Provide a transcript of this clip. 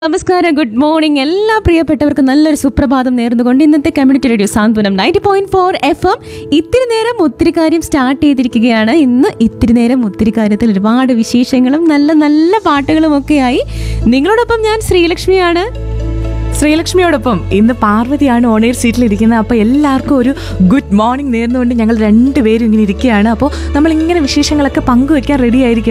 നമസ്കാരം, good morning. എല്ലാ പ്രിയപ്പെട്ടവർക്കും നല്ലൊരു സുപ്രഭാതം നേർന്നുകൊണ്ട് ഇന്നത്തെ കമ്മ്യൂണിറ്റി റേഡിയോ സാന്ത്വനം 90.4 FM ഇത്തിരി നേരം ഒത്തിരി കാര്യം സ്റ്റാർട്ട് ചെയ്തിരിക്കുകയാണ്. ഇന്ന് ഇത്തിരി നേരം ഒത്തിരി കാര്യത്തിൽ ഒരുപാട് വിശേഷങ്ങളും നല്ല നല്ല പാട്ടുകളും ഒക്കെയായി നിങ്ങളോടൊപ്പം ഞാൻ ശ്രീലക്ഷ്മിയാണ്. ശ്രീലക്ഷ്മിയോടൊപ്പം ഇന്ന് പാർവതിയാണ് ഓണേർ സീറ്റിൽ ഇരിക്കുന്നത്. അപ്പോൾ എല്ലാവർക്കും ഒരു ഗുഡ് മോർണിംഗ് നേർന്നുകൊണ്ട് ഞങ്ങൾ രണ്ടുപേരും ഇങ്ങനെ ഇരിക്കുകയാണ്. അപ്പോൾ നമ്മളിങ്ങനെ വിശേഷങ്ങളൊക്കെ പങ്കുവെക്കാൻ റെഡി ആയിരിക്കുകയാണ്.